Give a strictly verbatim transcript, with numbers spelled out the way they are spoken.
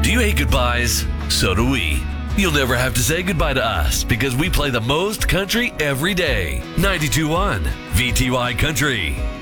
Do you hate goodbyes? So do we. You'll never have to say goodbye to us because we play the most country every day. ninety-two point one V T Y Country.